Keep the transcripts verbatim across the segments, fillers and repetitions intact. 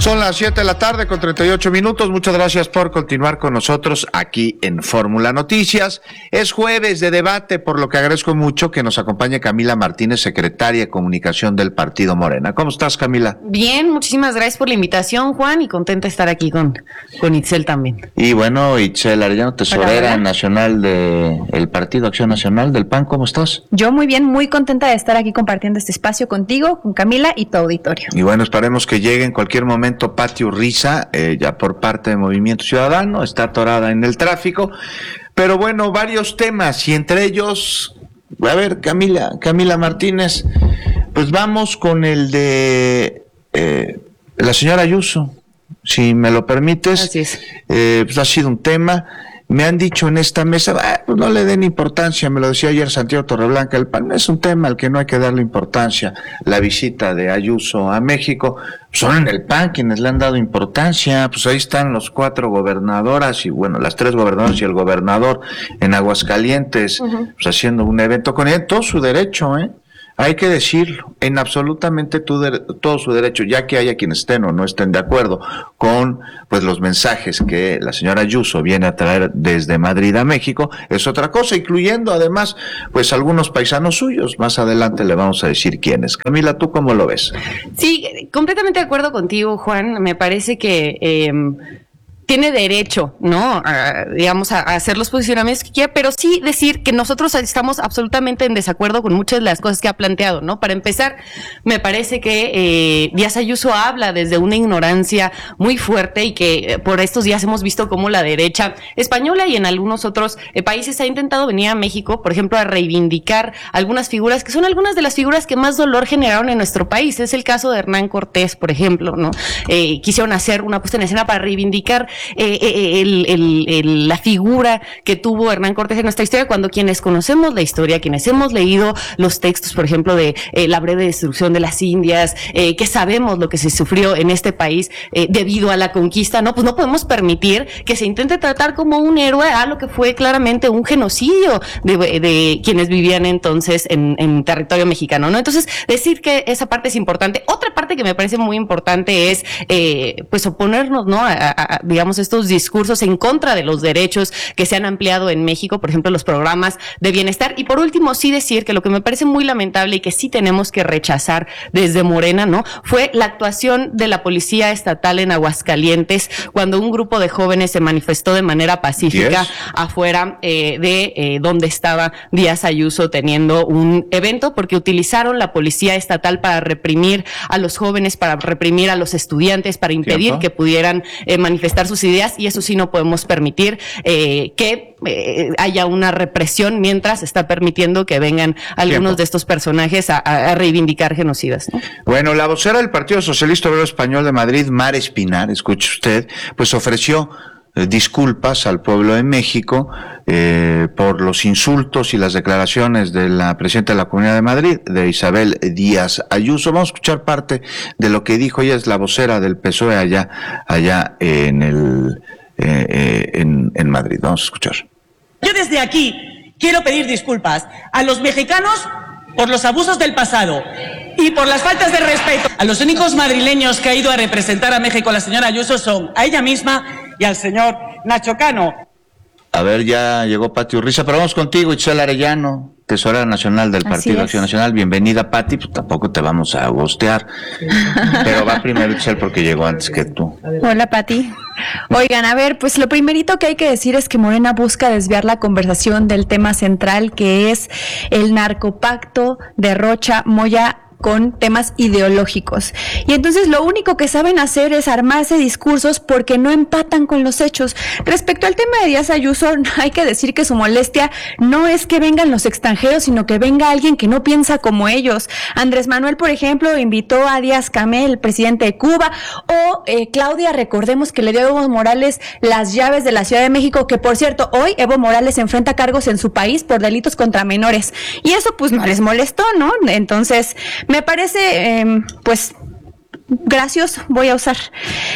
Son las siete de la tarde con treinta y ocho minutos. Muchas gracias por continuar con nosotros aquí en Fórmula Noticias. Es jueves de debate, por lo que agradezco mucho que nos acompañe Camila Martínez, secretaria de Comunicación del Partido Morena. ¿Cómo estás, Camila? Bien, muchísimas gracias por la invitación, Juan, y contenta de estar aquí con, con Itzel también. Y bueno, Itzel Arellano, tesorera hola, hola. nacional del Partido Acción Nacional del P A N, ¿cómo estás? Yo muy bien, muy contenta de estar aquí compartiendo este espacio contigo, con Camila y tu auditorio. Y bueno, esperemos que llegue en cualquier momento Pati Urriza, eh, ya por parte de Movimiento Ciudadano, está atorada en el tráfico, pero bueno, varios temas, y entre ellos, a ver, Camila, Camila Martínez, pues vamos con el de eh, la señora Ayuso, si me lo permites. Así es. Eh, pues ha sido un tema. Me han dicho en esta mesa, ah, pues no le den importancia, me lo decía ayer Santiago Torreblanca, el P A N es un tema al que no hay que darle importancia. La visita de Ayuso a México, son en el P A N quienes le han dado importancia, pues ahí están los cuatro gobernadoras y bueno, las tres gobernadoras y el gobernador en Aguascalientes, uh-huh. pues haciendo un evento con él, todo su derecho, ¿eh? Hay que decirlo, en absolutamente todo, todo su derecho, ya que haya quienes estén o no estén de acuerdo con pues los mensajes que la señora Ayuso viene a traer desde Madrid a México, es otra cosa, incluyendo además pues algunos paisanos suyos. Más adelante le vamos a decir quiénes. Camila, ¿tú cómo lo ves? Sí, completamente de acuerdo contigo, Juan. Me parece que eh, tiene derecho, ¿no? A, digamos, a, a hacer los posicionamientos que quiera, pero sí decir que nosotros estamos absolutamente en desacuerdo con muchas de las cosas que ha planteado, ¿no? Para empezar, me parece que eh, Díaz Ayuso habla desde una ignorancia muy fuerte y que eh, por estos días hemos visto cómo la derecha española y en algunos otros eh, países ha intentado venir a México, por ejemplo, a reivindicar algunas figuras que son algunas de las figuras que más dolor generaron en nuestro país. Es el caso de Hernán Cortés, por ejemplo, ¿no? Eh, quisieron hacer una puesta en escena para reivindicar Eh, eh, el, el, el, la figura que tuvo Hernán Cortés en nuestra historia, cuando quienes conocemos la historia, quienes hemos leído los textos, por ejemplo, de eh, la breve destrucción de las Indias, eh, que sabemos lo que se sufrió en este país eh, debido a la conquista, no, pues no podemos permitir que se intente tratar como un héroe a lo que fue claramente un genocidio de, de quienes vivían entonces en, en territorio mexicano, ¿no? Entonces, decir que esa parte es importante. Otra parte que me parece muy importante es, eh, pues, oponernos, ¿no? A, a, a, digamos, estos discursos en contra de los derechos que se han ampliado en México, por ejemplo, los programas de bienestar. Y por último, sí decir que lo que me parece muy lamentable y que sí tenemos que rechazar desde Morena, ¿no? Fue la actuación de la Policía Estatal en Aguascalientes cuando un grupo de jóvenes se manifestó de manera pacífica yes. afuera eh, de eh, donde estaba Díaz Ayuso teniendo un evento, porque utilizaron la Policía Estatal para reprimir a los jóvenes, para reprimir a los estudiantes, para impedir ¿Tiempo? que pudieran eh, manifestar sus ideas, y eso sí no podemos permitir eh, que eh, haya una represión mientras está permitiendo que vengan algunos Tiempo. de estos personajes a, a reivindicar genocidas, ¿no? Bueno, la vocera del Partido Socialista Obrero Español de Madrid, Mar Espinar, escuche usted, pues ofreció eh, disculpas al pueblo de México eh, por los insultos y las declaraciones de la presidenta de la Comunidad de Madrid, de Isabel Díaz Ayuso. Vamos a escuchar parte de lo que dijo. Ella es la vocera del P S O E allá, allá en el eh, eh, en, en Madrid. Vamos a escuchar. Yo desde aquí quiero pedir disculpas a los mexicanos por los abusos del pasado y por las faltas de respeto. A los únicos madrileños que ha ido a representar a México la señora Ayuso son a ella misma y al señor Nacho Cano. A ver, ya llegó Pati Urriza, pero vamos contigo, Itzel Arellano, tesorera nacional del Partido Acción Nacional. Bienvenida, Pati, pues tampoco te vamos a gostear, pero va primero Itzel porque llegó antes que tú. Hola, Pati. Oigan, a ver, pues lo primerito que hay que decir es que Morena busca desviar la conversación del tema central, que es el narcopacto de Rocha Moya con temas ideológicos. Y entonces lo único que saben hacer es armarse discursos porque no empatan con los hechos. Respecto al tema de Díaz Ayuso, hay que decir que su molestia no es que vengan los extranjeros, sino que venga alguien que no piensa como ellos. Andrés Manuel, por ejemplo, invitó a Díaz Camel, el presidente de Cuba, o eh, Claudia, recordemos que le dio a Evo Morales las llaves de la Ciudad de México, que por cierto, hoy Evo Morales enfrenta cargos en su país por delitos contra menores. Y eso pues no les molestó, ¿no? Entonces, me parece, eh, pues, gracioso, voy a usar.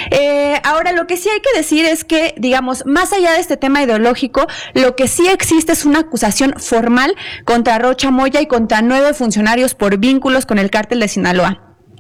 Eh, ahora, lo que sí hay que decir es que, digamos, más allá de este tema ideológico, lo que sí existe es una acusación formal contra Rocha Moya y contra nueve funcionarios por vínculos con el cártel de Sinaloa.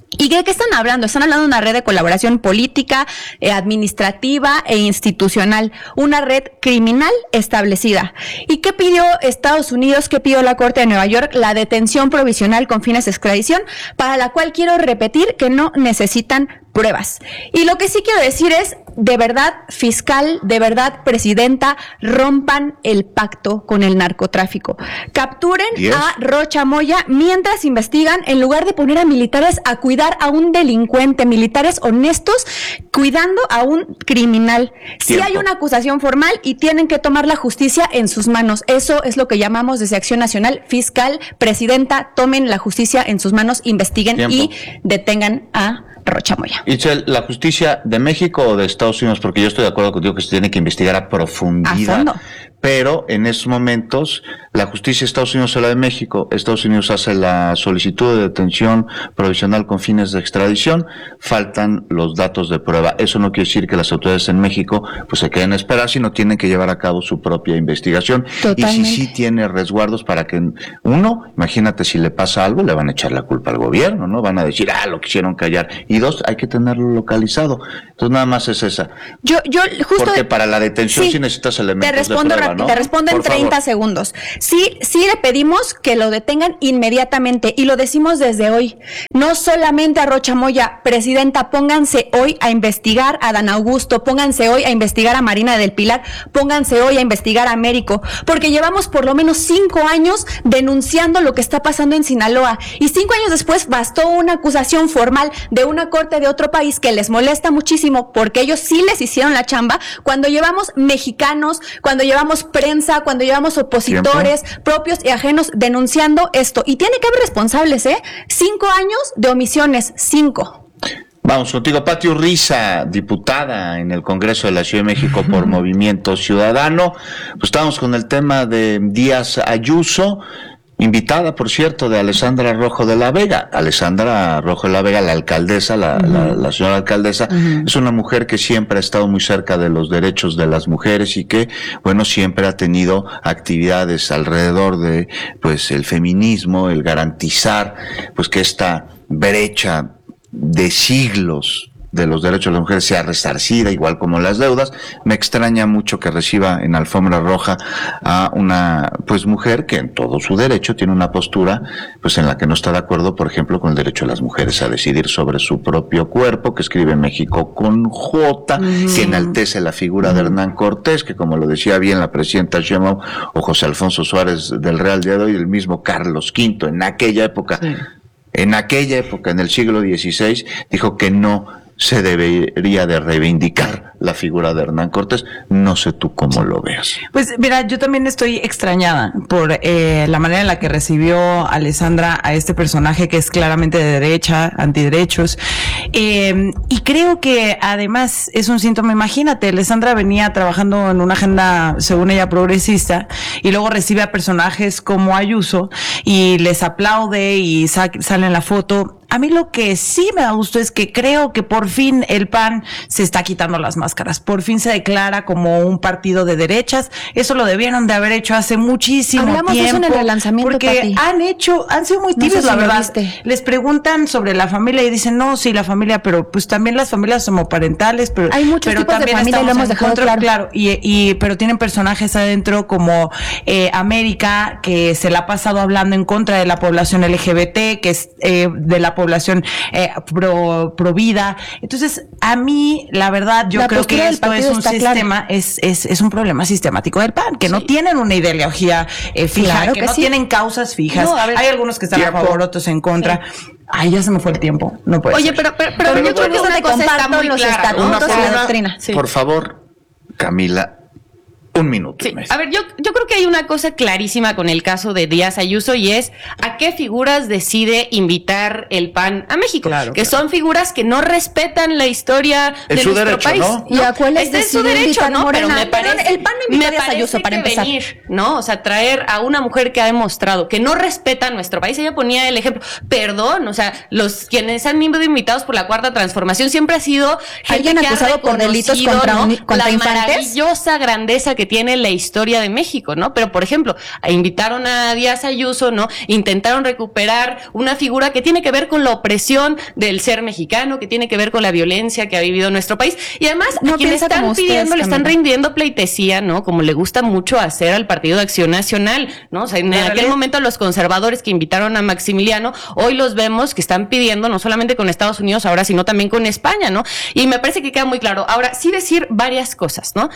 ¿Y de qué están hablando? Están hablando de una red de colaboración política, eh, administrativa e institucional, una red criminal establecida. ¿Y qué pidió Estados Unidos? ¿Qué pidió la Corte de Nueva York? La detención provisional con fines de extradición, para la cual quiero repetir que no necesitan pruebas. Y lo que sí quiero decir es, de verdad, fiscal, de verdad, presidenta, rompan el pacto con el narcotráfico. Capturen yes. a Rocha Moya mientras investigan, en lugar de poner a militares a cuidar a un delincuente, militares honestos, cuidando a un criminal. Si sí hay una acusación formal y tienen que tomar la justicia en sus manos. Eso es lo que llamamos desde Acción Nacional. Fiscal, presidenta, tomen la justicia en sus manos, investiguen Tiempo. y detengan a Rocha Moya. Itzel, ¿la justicia de México o de Estados Unidos? Porque yo estoy de acuerdo contigo que se tiene que investigar a profundidad. A fondo. Pero en estos momentos, la justicia de Estados Unidos es la de México. Estados Unidos hace la solicitud de detención provisional con fines de extradición. Faltan los datos de prueba. Eso no quiere decir que las autoridades en México pues se queden a esperar, sino tienen que llevar a cabo su propia investigación. Totalmente. Y si sí tiene resguardos para que, uno, imagínate si le pasa algo, le van a echar la culpa al gobierno, ¿no? Van a decir, ah, lo quisieron callar. Y dos, hay que tenerlo localizado. Entonces nada más es esa. Yo, yo justo. Porque para la detención sí, sí necesitas elementos te respondo de prueba, ¿no? Te respondo en treinta segundos. Sí, sí le pedimos que lo detengan inmediatamente y lo decimos desde hoy. No solamente a Rocha Moya, presidenta, pónganse hoy a investigar a Dan Augusto, pónganse hoy a investigar a Marina del Pilar, pónganse hoy a investigar a Américo, porque llevamos por lo menos cinco años denunciando lo que está pasando en Sinaloa y cinco años después bastó una acusación formal de una corte de otro país que les molesta muchísimo porque ellos sí les hicieron la chamba, cuando llevamos mexicanos, cuando llevamos prensa, cuando llevamos opositores ¿Tiempo? propios y ajenos denunciando esto. Y tiene que haber responsables, ¿eh? Cinco años de omisiones, cinco. Vamos contigo, Pati Urriza, diputada en el Congreso de la Ciudad de México por Movimiento Ciudadano. Pues estamos con el tema de Díaz Ayuso, invitada, por cierto, de Alessandra Rojo de la Vega. Alessandra Rojo de la Vega, la alcaldesa, la, uh-huh. la, la señora alcaldesa, uh-huh. es una mujer que siempre ha estado muy cerca de los derechos de las mujeres y que, bueno, siempre ha tenido actividades alrededor de, pues, el feminismo, el garantizar, pues, que esta brecha de siglos de los derechos de las mujeres sea resarcida, igual como las deudas. Me extraña mucho que reciba en alfombra roja a una pues mujer que en todo su derecho tiene una postura pues en la que no está de acuerdo, por ejemplo, con el derecho de las mujeres a decidir sobre su propio cuerpo, que escribe México con J, mm. que enaltece la figura mm. de Hernán Cortés, que como lo decía bien la presidenta Sheinbaum o José Alfonso Suárez del Real de hoy, el mismo Carlos Quinto, en aquella época, sí. en aquella época, en el siglo dieciséis, dijo que no se debería de reivindicar la figura de Hernán Cortés. No sé tú cómo lo veas. Pues mira, yo también estoy extrañada por eh, la manera en la que recibió Alessandra a este personaje que es claramente de derecha, antiderechos, eh, y creo que además es un síntoma. Imagínate, Alessandra venía trabajando en una agenda, según ella, progresista, y luego recibe a personajes como Ayuso y les aplaude y sa- sale en la foto. A mí lo que sí me da gusto es que creo que por fin el P A N se está quitando las máscaras, por fin se declara como un partido de derechas. Eso lo debieron de haber hecho hace muchísimo Hablamos tiempo. Hablamos de eso en el relanzamiento, porque Pati. han hecho, han sido muy tibios, no sé si la verdad. Les preguntan sobre la familia y dicen, no, sí, la familia, pero pues también las familias homoparentales, pero hay muchos pero tipos también de familia, lo hemos dejado contra, claro. claro y, y pero tienen personajes adentro como eh, América, que se la ha pasado hablando en contra de la población L G B T, que es eh, de la población Eh, pro, pro vida. Entonces, a mí, la verdad, yo la creo que esto es un sistema, claro. es, es, es un problema sistemático del P A N, que sí. no tienen una ideología eh, fija, claro que, que no sí. tienen causas fijas. No, a ver, hay algunos que están tiempo. a favor, otros en contra. Sí. Ay, ya se me fue el tiempo. No puede Oye, ser. pero, pero, pero, pero yo creo que una cosa está muy los clara, ¿no? estatutos una y la doctrina. Sí. Por favor, Camila. Un minuto. Sí. A ver, yo, yo creo que hay una cosa clarísima con el caso de Díaz Ayuso y es a qué figuras decide invitar el P A N a México. Claro, que claro. son figuras que no respetan la historia es de su nuestro derecho, país. ¿no? ¿no? ¿Y a cuál este es su derecho, ¿no? Morena? Pero me parece, el P A N invita a Díaz Ayuso para empezar. Venir, ¿no? O sea, traer a una mujer que ha demostrado que no respeta nuestro país. Ella ponía el ejemplo. Perdón, o sea, los quienes han sido invitados por la Cuarta Transformación siempre ha sido gente ¿Alguien que acusado ha por delitos contra, ¿no? un, contra la infantes? maravillosa grandeza que tiene la historia de México, ¿no? Pero, por ejemplo, invitaron a Díaz Ayuso, ¿no? Intentaron recuperar una figura que tiene que ver con la opresión del ser mexicano, que tiene que ver con la violencia que ha vivido nuestro país. Y además, No a quien le piensa están como ustedes, pidiendo, le están Camila. rindiendo pleitesía, ¿no? Como le gusta mucho hacer al Partido de Acción Nacional, ¿no? O sea, en aquel realidad- momento los conservadores que invitaron a Maximiliano, hoy los vemos que están pidiendo no solamente con Estados Unidos ahora, sino también con España, ¿no? Y me parece que queda muy claro. Ahora, sí decir varias cosas, ¿no?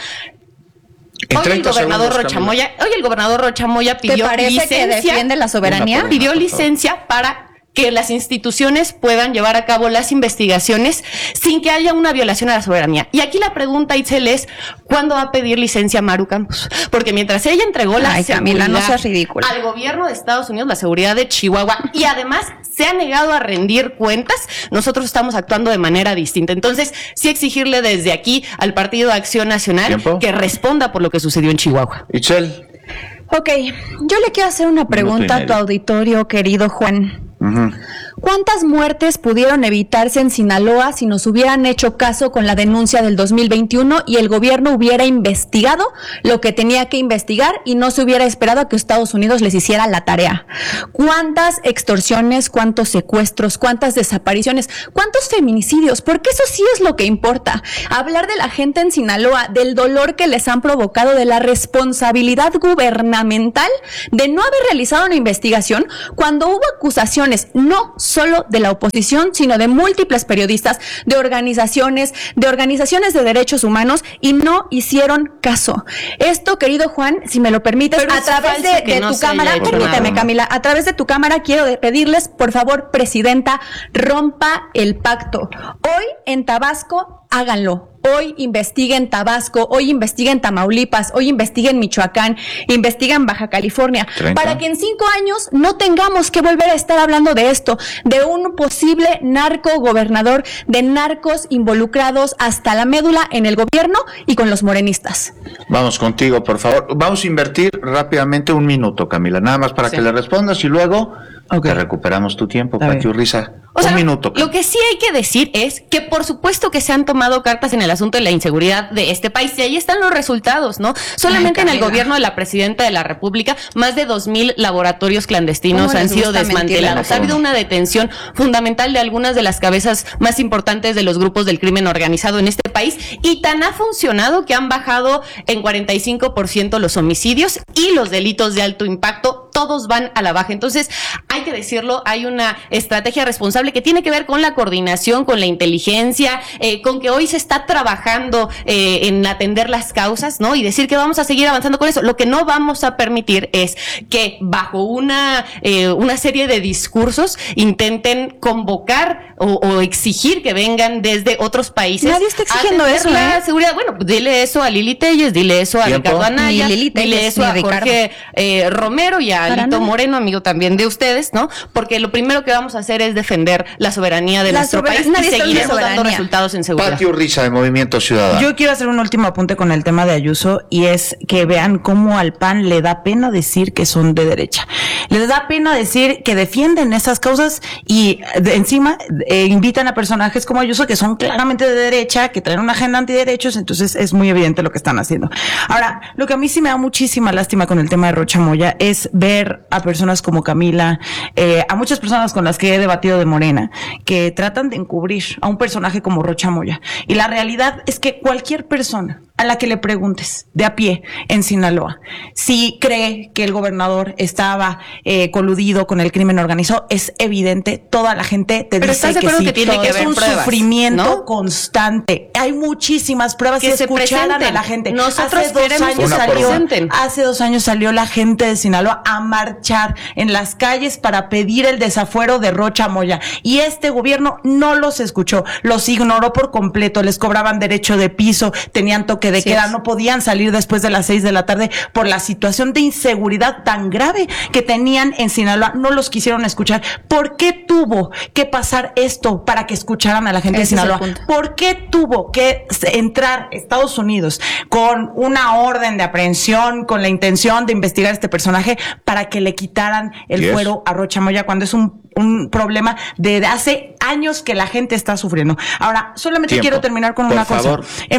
En Hoy el treinta gobernador segundos, Rocha Camila. Moya, hoy el gobernador Rocha Moya ¿Te pidió parece que licencia, defiende la soberanía? Una por pidió por favor. licencia para que las instituciones puedan llevar a cabo las investigaciones sin que haya una violación a la soberanía. Y aquí la pregunta, Itzel, es ¿cuándo va a pedir licencia Maru Campos? Porque mientras ella entregó la Ay, Camila, no seguridad seas ridícula. al gobierno de Estados Unidos, la seguridad de Chihuahua, y además se ha negado a rendir cuentas, nosotros estamos actuando de manera distinta. Entonces, sí exigirle desde aquí al Partido de Acción Nacional ¿Tiempo? que responda por lo que sucedió en Chihuahua. Itzel. Ok, yo le quiero hacer una pregunta a tu medio. auditorio, querido Juan. Ujú. ¿Cuántas muertes pudieron evitarse en Sinaloa si nos hubieran hecho caso con la denuncia del dos mil veintiuno y el gobierno hubiera investigado lo que tenía que investigar y no se hubiera esperado a que Estados Unidos les hiciera la tarea? ¿Cuántas extorsiones, cuántos secuestros, cuántas desapariciones, cuántos feminicidios? Porque eso sí es lo que importa. Hablar de la gente en Sinaloa, del dolor que les han provocado, de la responsabilidad gubernamental de no haber realizado una investigación cuando hubo acusaciones no solo de la oposición, sino de múltiples periodistas, de organizaciones, de organizaciones de derechos humanos y no hicieron caso. Esto, querido Juan, si me lo permites, Pero a es través falso de, que de no tu se haya cámara, hecho permíteme, nada. Camila, a través de tu cámara quiero de- pedirles, por favor, presidenta, rompa el pacto. Hoy en Tabasco, háganlo. Hoy investiguen Tabasco, hoy investiguen Tamaulipas, hoy investiguen Michoacán, investiguen Baja California, treinta. para que en cinco años no tengamos que volver a estar hablando de esto, de un posible narco gobernador, de narcos involucrados hasta la médula en el gobierno y con los morenistas. Vamos contigo, por favor. Vamos a invertir rápidamente un minuto, Camila, nada más para Sí. que le respondas y luego Ok. te recuperamos tu tiempo, Está Pati bien. Urriza. O un sea, minuto. lo que sí hay que decir es que por supuesto que se han tomado cartas en el asunto de la inseguridad de este país y ahí están los resultados, ¿no? Solamente Ay, en el Camila. gobierno de la presidenta de la República, más de dos mil laboratorios clandestinos ¿Cómo han les sido gusta mentirle a la desmantelados. Ha habido una detención fundamental de algunas de las cabezas más importantes de los grupos del crimen organizado en este país y tan ha funcionado que han bajado en cuarenta y cinco por ciento los homicidios y los delitos de alto impacto, todos van a la baja. Entonces, hay que decirlo, hay una estrategia responsable que tiene que ver con la coordinación, con la inteligencia, eh, con que hoy se está trabajando eh, en atender las causas, ¿no? Y decir que vamos a seguir avanzando con eso. Lo que no vamos a permitir es que bajo una, eh, una serie de discursos intenten convocar o, o exigir que vengan desde otros países. Nadie está exigiendo a atender eso, la ¿eh? seguridad. Bueno, pues dile eso a Lili Telles, dile eso a ¿Tiempo? Ricardo Anaya, Ni Lili dile Telles, eso ni a Ricardo. Jorge eh, Romero y a Para Alito nada. Moreno, amigo también de ustedes, ¿no? Porque lo primero que vamos a hacer es defender la soberanía de La nuestro sobera- país y nadie está hablando de seguiremos dando soberanía. resultados en seguridad. Pati Urriza, de Movimiento Ciudadano. Yo quiero hacer un último apunte con el tema de Ayuso y es que vean cómo al P A N le da pena decir que son de derecha. Les da pena decir que defienden esas causas y de encima eh, invitan a personajes como Ayuso que son claramente de derecha, que traen una agenda antiderechos, entonces es muy evidente lo que están haciendo. Ahora, lo que a mí sí me da muchísima lástima con el tema de Rocha Moya es ver a personas como Camila, eh, a muchas personas con las que he debatido de Morena, que tratan de encubrir a un personaje como Rocha Moya. Y la realidad es que cualquier persona a la que le preguntes de a pie en Sinaloa si cree que el gobernador estaba eh, coludido con el crimen organizado, es evidente, toda la gente te Pero dice ¿estás de que acuerdo sí. que tiene que es haber un pruebas, sufrimiento ¿no? constante. Hay muchísimas pruebas Que si se escucharan presenten. a la gente. Nosotros hace dos queremos años que se salió, presenten. hace dos años salió la gente de Sinaloa a marchar en las calles para pedir el desafuero de Rocha Moya y este gobierno no los escuchó, los ignoró por completo, les cobraban derecho de piso, tenían toque de Sí queda, es. no podían salir después de las seis de la tarde por la situación de inseguridad tan grave que tenían en Sinaloa, no los quisieron escuchar. ¿Por qué tuvo que pasar esto para que escucharan a la gente Ese de es el Sinaloa? punto. ¿Por qué tuvo que entrar Estados Unidos con una orden de aprehensión, con la intención de investigar a este personaje para que le quitaran el Yes. fuero a Rocha Moya cuando es un, un problema de hace años que la gente está sufriendo? Ahora, solamente Tiempo. quiero terminar con Por una favor. cosa. En,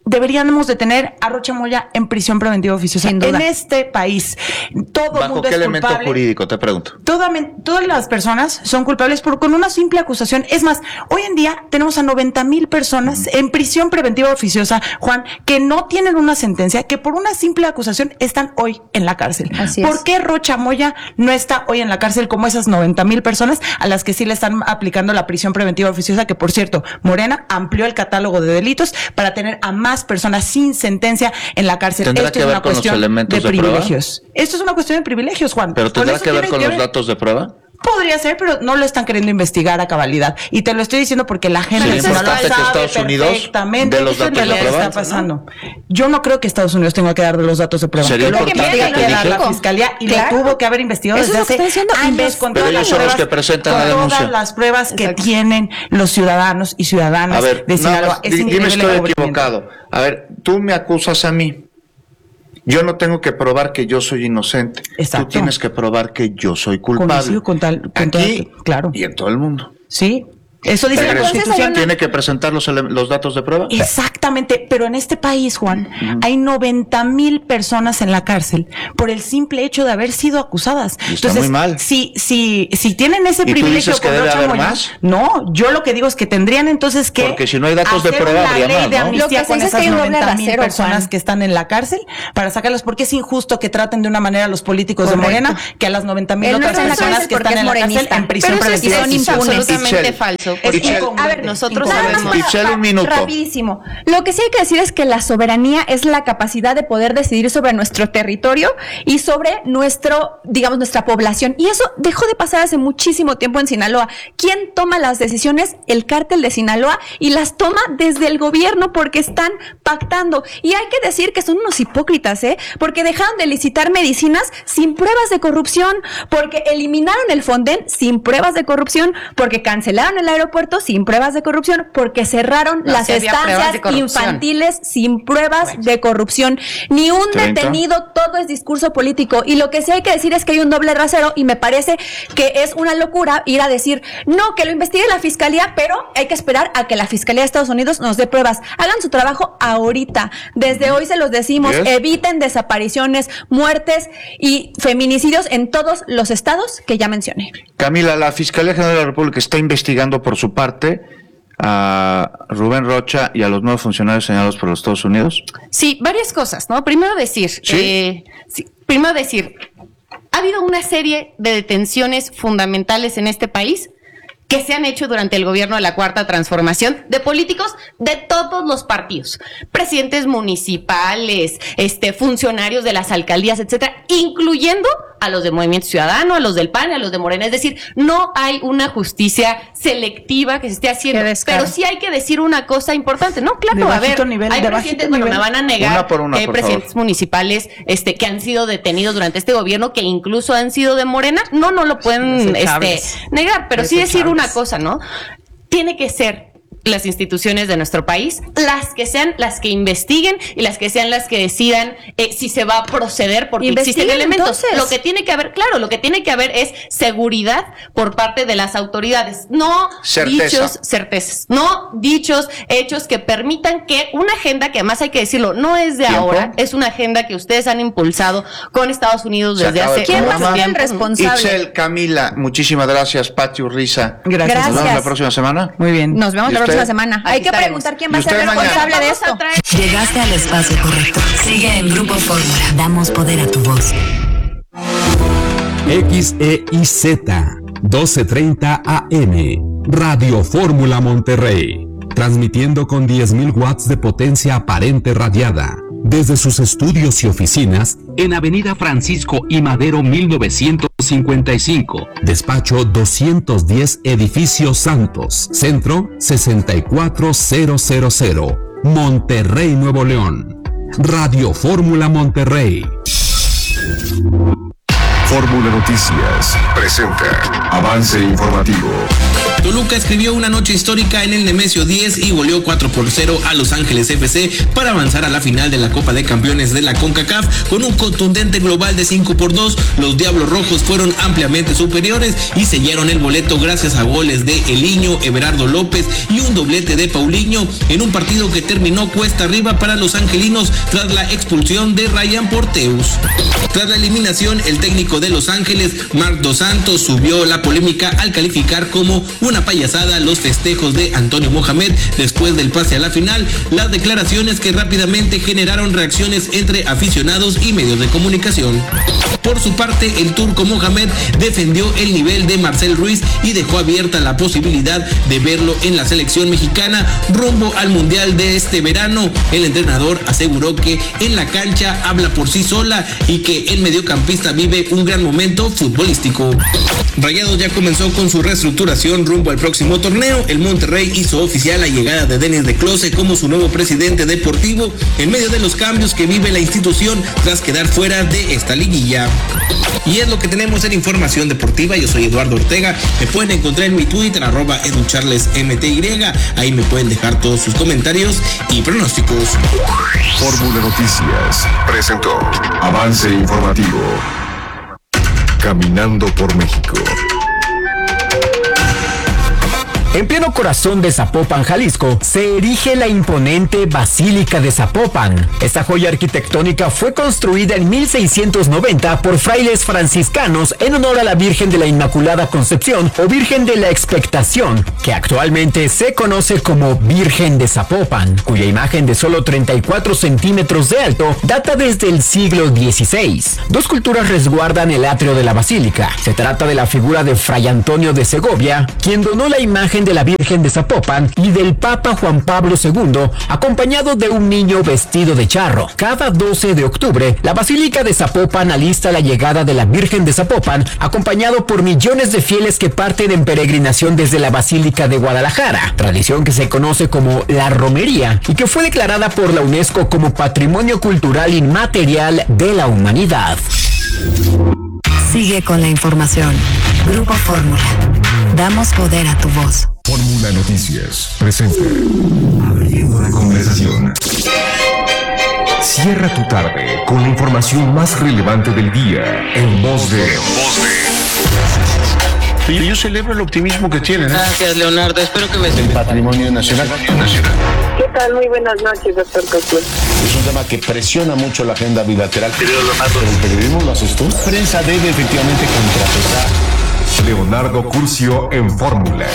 deberíamos de tener a Rocha Moya en prisión preventiva oficiosa. En este país, todo ¿Bajo mundo qué es elemento culpable. jurídico, te pregunto? Toda, todas las personas son culpables por con una simple acusación. Es más, hoy en día tenemos a noventa mil personas en prisión preventiva oficiosa, Juan, que no tienen una sentencia, que por una simple acusación están hoy en la cárcel. Así ¿Por es. qué Rocha Moya no está hoy en la cárcel como esas noventa mil personas a las que sí le están aplicando la prisión preventiva oficiosa? Que, por cierto, Morena amplió el catálogo de delitos para tener a más personas sin sentencia en la cárcel. ¿Tendrá Esto que es ver una con los cuestión elementos de de prueba? privilegios. Esto es una cuestión de privilegios, Juan. ¿Pero Con tendrá eso que ver tiene con que los ver- datos de prueba? Podría ser, pero no lo están queriendo investigar a cabalidad. Y te lo estoy diciendo porque la gente ¿Sería de Sinaloa importante que sabe Estados Unidos perfectamente dé los eso es datos lo de que prueba? está pasando. Yo no creo que Estados Unidos tenga que dar de los datos de prueba. Sería Lo que importante, tiene te que dar dije. la fiscalía y Claro. lo tuvo que haber investigado Eso desde es lo que hace está diciendo, años con Pero todas ellos las son los pruebas, que presentan con la denuncia. todas las pruebas que Exacto. tienen los ciudadanos y ciudadanas A ver, de nada Sinaloa. más, Es di- dime increíble si el estoy encubrimiento. equivocado. A ver, tú me acusas a mí. Yo no tengo que probar que yo soy inocente. Exacto. Tú tienes que probar que yo soy culpable. Coincido con tal- con Aquí toda- claro. y en todo el mundo. Sí, eso dice la Regreso. Constitución. ¿Tiene que presentar los, ele- los datos de prueba? Exactamente, pero en este país, Juan, hay noventa mil personas en la cárcel por el simple hecho de haber sido acusadas. Y está muy mal. Si, si, si tienen ese ¿Y tú privilegio dices que con debe Rocha haber Moya, más? no, yo lo que digo es que tendrían entonces que Porque si no hay datos de hacer prueba, una habría ley más, de ¿no? amnistía Lo que se con dice es esas que hay un doble noventa mil rasero, personas Juan. que están en la cárcel para sacarlas, porque es injusto que traten de una manera a los políticos Correcto. de Morena que a las noventa mil Él no otras está en la personas cárcel que porque están es en la cárcel morenista. en prisión Pero eso sí preventiva es oficiosa. absolutamente Itzel. falso. Es Itzel. incongruente. A ver, nosotros Incongruente. Nada más sabemos. Itzel, para- un minuto. Rapidísimo. Lo que sí hay que decir es que la soberanía es la capacidad de poder decidir sobre nuestro territorio y sobre nuestro, digamos, nuestra población. Y eso dejó de pasar hace muchísimo tiempo en Sinaloa. ¿Quién toma las decisiones? El cártel de Sinaloa, y las toma desde el gobierno porque están pactando. Y hay que decir que son unos hipócritas, ¿eh? Porque dejaron de licitar medicinas sin pruebas de corrupción, porque eliminaron el Fonden sin pruebas de corrupción, porque cancelaron el aeropuerto sin pruebas de corrupción, porque cerraron No, las sí había pruebas estancias de corrupción. infantiles sin pruebas de corrupción. Ni un ¿treinta? detenido, todo es discurso político. Y lo que sí hay que decir es que hay un doble rasero, y me parece que es una locura ir a decir, no, que lo investigue la fiscalía, pero hay que esperar a que la fiscalía de Estados Unidos nos dé pruebas. Hagan su trabajo ahorita. Desde hoy se los decimos, Yes. eviten desapariciones, muertes y feminicidios en todos los estados que ya mencioné. Camila, la Fiscalía General de la República está investigando por su parte a Rubén Rocha y a los nuevos funcionarios señalados por los Estados Unidos. Sí, varias cosas, ¿no? Primero decir, ¿Sí? eh, sí, primero decir, ha habido una serie de detenciones fundamentales en este país que se han hecho durante el gobierno de la Cuarta Transformación de políticos de todos los partidos, presidentes municipales, este, funcionarios de las alcaldías, etcétera, incluyendo a los de Movimiento Ciudadano, a los del P A N, a los de Morena. Es decir, no hay una justicia selectiva que se esté haciendo, Qué descaro. pero sí hay que decir una cosa importante. No, claro, De a ver, bajito nivel, hay de presidentes, bajito bueno, me nivel. van a negar Una por una, que hay por presidentes favor. municipales este, que han sido detenidos durante este gobierno, que incluso han sido de Morena. No, no lo pueden este, Desechables. negar, pero sí decir Desechables. una cosa, ¿no? Tiene que ser las instituciones de nuestro país las que sean las que investiguen y las que sean las que decidan eh, si se va a proceder, porque existen Investiguen, elementos. entonces. Lo que tiene que haber, claro, lo que tiene que haber es seguridad por parte de las autoridades, no Certeza. dichos, certezas, no dichos, hechos que permitan que una agenda que además hay que decirlo, no es de ¿Tiempo? ahora, es una agenda que ustedes han impulsado con Estados Unidos Se desde acaba hace el ¿Quién va a programa. ser el tiempo. responsable? Itzel, Camila, muchísimas gracias. Pati Urriza. Gracias. Nos vemos Gracias. la próxima semana. Muy bien. Nos vemos ¿Y la usted? próxima semana. Aquí Hay que estaremos. preguntar quién ¿Y va a ser usted mañana? responsable de Vamos a esto. traer- Llegaste al espacio correcto. Sigue en Grupo Fórmula. Damos poder a tu voz. X E I Z, doce treinta A M, Radio Fórmula Monterrey, transmitiendo con diez mil watts de potencia aparente radiada, desde sus estudios y oficinas, en Avenida Francisco I. Madero mil novecientos cincuenta y cinco. despacho doscientos diez Edificio Santos, Centro sesenta y cuatro mil, Monterrey, Nuevo León. Radio Fórmula Monterrey. Fórmula Noticias presenta Avance Informativo. Toluca escribió una noche histórica en el Nemesio diez y goleó cuatro por cero a Los Ángeles F C para avanzar a la final de la Copa de Campeones de la CONCACAF con un contundente global de cinco por dos. Los Diablos Rojos fueron ampliamente superiores y sellaron el boleto gracias a goles de Eliño, Everardo López y un doblete de Paulinho en un partido que terminó cuesta arriba para los angelinos tras la expulsión de Ryan Porteus. Tras la eliminación, el técnico de Los Ángeles, Marc Dos Santos, subió la polémica al calificar como una payasada los festejos de Antonio Mohamed después del pase a la final, las declaraciones que rápidamente generaron reacciones entre aficionados y medios de comunicación. Por su parte, el turco Mohamed defendió el nivel de Marcel Ruiz y dejó abierta la posibilidad de verlo en la selección mexicana rumbo al Mundial de este verano. El entrenador aseguró que en la cancha habla por sí sola y que el mediocampista vive un gran momento futbolístico. Rayados ya comenzó con su reestructuración rumbo al próximo torneo. El Monterrey hizo oficial la llegada de Denis de Close como su nuevo presidente deportivo en medio de los cambios que vive la institución tras quedar fuera de esta liguilla. Y es lo que tenemos en información deportiva. Yo soy Eduardo Ortega. Me pueden encontrar en mi Twitter, arroba educharlesmty. Ahí me pueden dejar todos sus comentarios y pronósticos. Fórmula Noticias presentó Avance Informativo. Caminando por México. En pleno corazón de Zapopan, Jalisco, se erige la imponente Basílica de Zapopan. Esta joya arquitectónica fue construida en mil seiscientos noventa por frailes franciscanos en honor a la Virgen de la Inmaculada Concepción o Virgen de la Expectación, que actualmente se conoce como Virgen de Zapopan, cuya imagen de solo treinta y cuatro centímetros de alto data desde el siglo dieciséis. Dos culturas resguardan el atrio de la basílica. Se trata de la figura de Fray Antonio de Segovia, quien donó la imagen de la Virgen de Zapopan, y del Papa Juan Pablo segundo, acompañado de un niño vestido de charro. Cada doce de octubre, la Basílica de Zapopan alista la llegada de la Virgen de Zapopan, acompañado por millones de fieles que parten en peregrinación desde la Basílica de Guadalajara, tradición que se conoce como la romería y que fue declarada por la UNESCO como Patrimonio Cultural Inmaterial de la Humanidad. Sigue con la información. Grupo Fórmula. Damos poder a tu voz. Fórmula Noticias presenta Abriendo la conversación. Cierra tu tarde con la información más relevante del día en voz de... En voz de... Yo celebro el optimismo que tienen. ¿eh? Gracias, Leonardo. Espero que me... El patrimonio nacional. ¿Qué tal? Muy buenas noches, doctor Cosío. Es un tema que presiona mucho la agenda bilateral. Querido Leonardo, ¿el periodismo lo haces tú? La prensa debe efectivamente contrapesar. Leonardo Curcio en Fórmula.